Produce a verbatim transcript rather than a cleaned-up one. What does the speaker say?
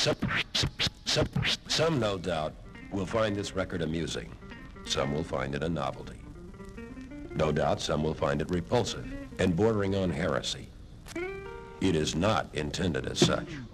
Some, some, some, no doubt, will find this record amusing. Some will find it a novelty. No doubt, some will find it repulsive and bordering on heresy. It is not intended as such.